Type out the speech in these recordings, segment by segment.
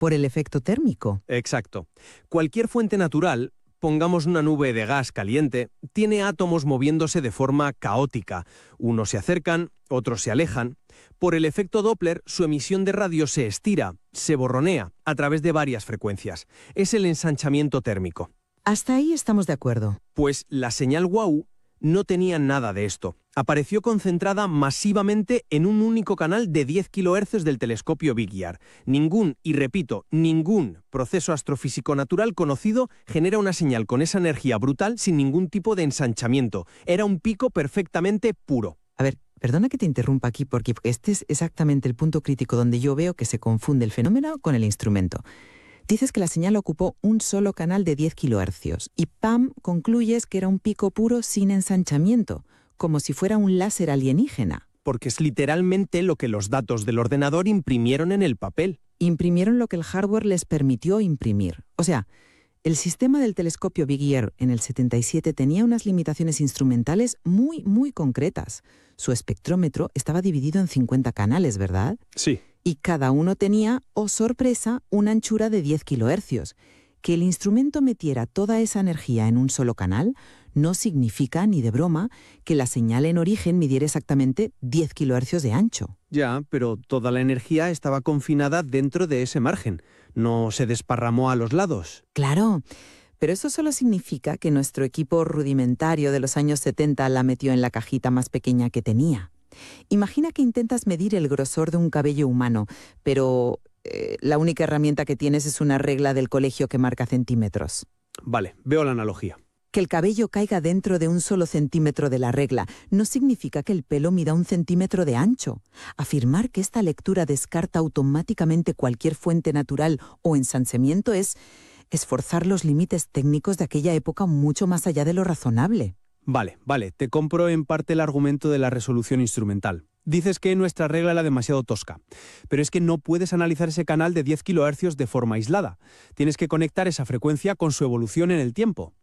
Por el efecto térmico. Exacto. Cualquier fuente natural, pongamos una nube de gas caliente, tiene átomos moviéndose de forma caótica. Unos se acercan, otros se alejan. Por el efecto Doppler, su emisión de radio se estira, se borronea, a través de varias frecuencias. Es el ensanchamiento térmico. Hasta ahí estamos de acuerdo. Pues la señal WOW no tenía nada de esto. Apareció concentrada masivamente en un único canal de 10 kHz del telescopio Big Ear. Ningún, y repito, ningún proceso astrofísico natural conocido genera una señal con esa energía brutal sin ningún tipo de ensanchamiento. Era un pico perfectamente puro. A ver, perdona que te interrumpa aquí porque este es exactamente el punto crítico donde yo veo que se confunde el fenómeno con el instrumento. Dices que la señal ocupó un solo canal de 10 kHz y ¡pam! Concluyes que era un pico puro sin ensanchamiento, como si fuera un láser alienígena. Porque es literalmente lo que los datos del ordenador imprimieron en el papel. Imprimieron lo que el hardware les permitió imprimir. O sea, el sistema del telescopio Big Ear en el 77 tenía unas limitaciones instrumentales muy concretas. Su espectrómetro estaba dividido en 50 canales, ¿verdad? Sí. Y cada uno tenía, oh sorpresa, una anchura de 10 kHz. Que el instrumento metiera toda esa energía en un solo canal no significa, ni de broma, que la señal en origen midiera exactamente 10 kHz de ancho. Ya, pero toda la energía estaba confinada dentro de ese margen. No se desparramó a los lados. Claro, pero eso solo significa que nuestro equipo rudimentario de los años 70 la metió en la cajita más pequeña que tenía. Imagina que intentas medir el grosor de un cabello humano, pero la única herramienta que tienes es una regla del colegio que marca centímetros. Vale, veo la analogía. Que el cabello caiga dentro de un solo centímetro de la regla no significa que el pelo mida 1 centímetro de ancho. Afirmar que esta lectura descarta automáticamente cualquier fuente natural o ensanchamiento es esforzar los límites técnicos de aquella época mucho más allá de lo razonable. Vale, te compro en parte el argumento de la resolución instrumental. Dices que nuestra regla era demasiado tosca, pero es que no puedes analizar ese canal de 10 kHz de forma aislada. Tienes que conectar esa frecuencia con su evolución en el tiempo.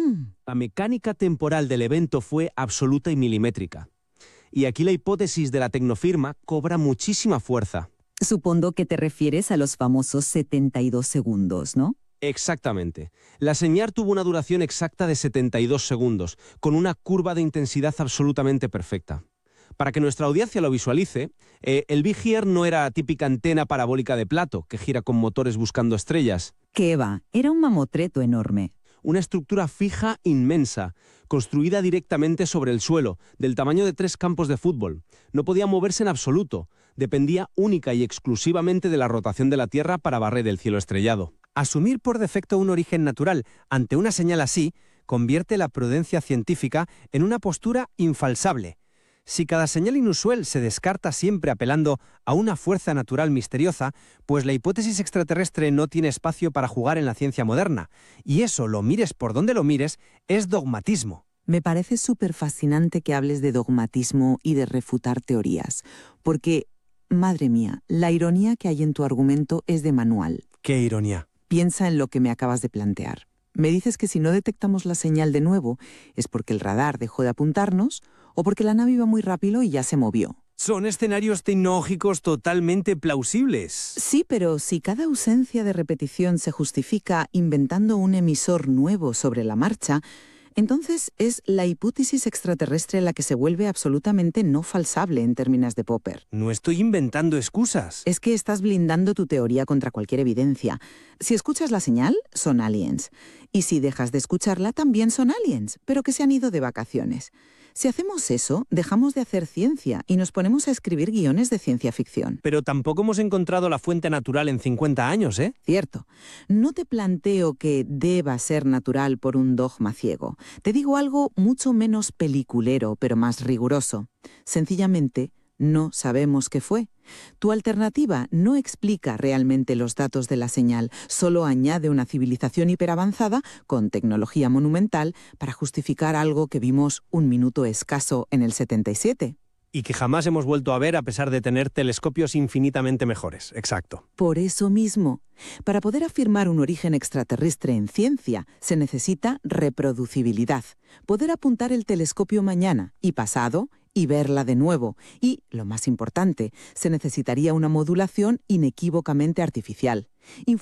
La mecánica temporal del evento fue absoluta y milimétrica. Y aquí la hipótesis de la tecnofirma cobra muchísima fuerza. Supongo que te refieres a los famosos 72 segundos, ¿no? Exactamente. La señal tuvo una duración exacta de 72 segundos, con una curva de intensidad absolutamente perfecta. Para que nuestra audiencia lo visualice, el Big Ear no era típica antena parabólica de plato, que gira con motores buscando estrellas. ¿Qué va? Era un mamotreto enorme. Una estructura fija inmensa, construida directamente sobre el suelo, del tamaño de 3 campos de fútbol. No podía moverse en absoluto. Dependía única y exclusivamente de la rotación de la Tierra para barrer el cielo estrellado. Asumir por defecto un origen natural ante una señal así convierte la prudencia científica en una postura infalsable. Si cada señal inusual se descarta siempre apelando a una fuerza natural misteriosa, pues la hipótesis extraterrestre no tiene espacio para jugar en la ciencia moderna. Y eso, lo mires por donde lo mires, es dogmatismo. Me parece súper fascinante que hables de dogmatismo y de refutar teorías, porque, madre mía, la ironía que hay en tu argumento es de manual. ¿Qué ironía? Piensa en lo que me acabas de plantear. Me dices que si no detectamos la señal de nuevo es porque el radar dejó de apuntarnos o porque la nave iba muy rápido y ya se movió. Son escenarios tecnológicos totalmente plausibles. Sí, pero si cada ausencia de repetición se justifica inventando un emisor nuevo sobre la marcha, entonces es la hipótesis extraterrestre la que se vuelve absolutamente no falsable en términos de Popper. No estoy inventando excusas. Es que estás blindando tu teoría contra cualquier evidencia. Si escuchas la señal, son aliens. Y si dejas de escucharla, también son aliens, pero que se han ido de vacaciones. Si hacemos eso, dejamos de hacer ciencia y nos ponemos a escribir guiones de ciencia ficción. Pero tampoco hemos encontrado la fuente natural en 50 años, ¿eh? Cierto. No te planteo que deba ser natural por un dogma ciego. Te digo algo mucho menos peliculero, pero más riguroso. Sencillamente, no sabemos qué fue. Tu alternativa no explica realmente los datos de la señal, solo añade una civilización hiperavanzada con tecnología monumental para justificar algo que vimos un minuto escaso en el 77. Y que jamás hemos vuelto a ver a pesar de tener telescopios infinitamente mejores. Exacto. Por eso mismo, para poder afirmar un origen extraterrestre en ciencia, se necesita reproducibilidad. Poder apuntar el telescopio mañana y pasado y verla de nuevo. Y, lo más importante, se necesitaría una modulación inequívocamente artificial.